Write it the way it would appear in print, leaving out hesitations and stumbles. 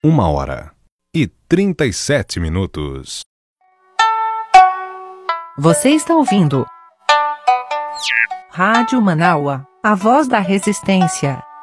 1h37. Você está ouvindo Rádio Manaua, a voz da resistência.